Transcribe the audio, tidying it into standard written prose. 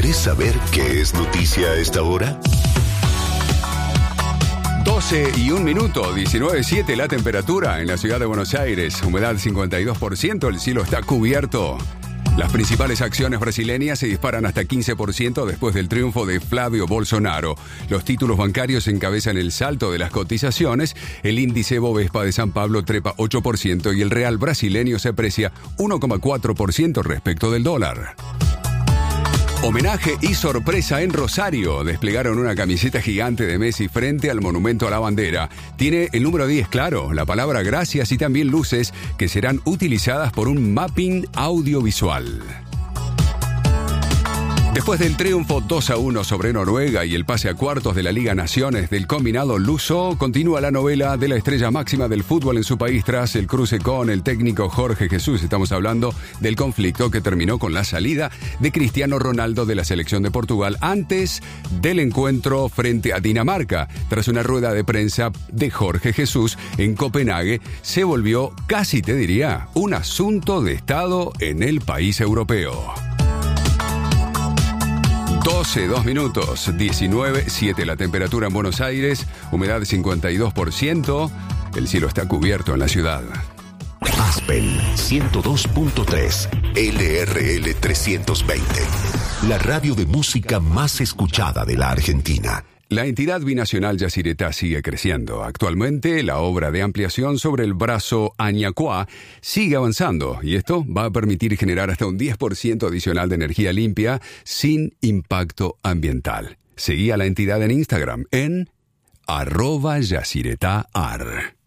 ¿Querés saber qué es noticia a esta hora? 12:01, 19:07 la temperatura en la ciudad de Buenos Aires. Humedad 52%, el cielo está cubierto. Las principales acciones brasileñas se disparan hasta 15% después del triunfo de Flavio Bolsonaro. Los títulos bancarios encabezan el salto de las cotizaciones. El índice Bovespa de San Pablo trepa 8% y el real brasileño se aprecia 1,4% respecto del dólar. Homenaje y sorpresa en Rosario. Desplegaron una camiseta gigante de Messi frente al monumento a la bandera. Tiene el número 10 claro, la palabra gracias y también luces que serán utilizadas por un mapping audiovisual. Después del triunfo 2-1 sobre Noruega y el pase a cuartos de la Liga Naciones del combinado luso, continúa la novela de la estrella máxima del fútbol en su país tras el cruce con el técnico Jorge Jesús. Estamos hablando del conflicto que terminó con la salida de Cristiano Ronaldo de la selección de Portugal antes del encuentro frente a Dinamarca. Tras una rueda de prensa de Jorge Jesús en Copenhague, se volvió, casi te diría, un asunto de Estado en el país europeo. 12:02, 19:07 la temperatura en Buenos Aires, humedad 52%, el cielo está cubierto en la ciudad. Aspen 102.3, LRL 320, la radio de música más escuchada de la Argentina. La entidad binacional Yacyretá sigue creciendo. Actualmente, la obra de ampliación sobre el brazo Añacuá sigue avanzando y esto va a permitir generar hasta un 10% adicional de energía limpia sin impacto ambiental. Seguí a la entidad en Instagram en @YacyretÁAR.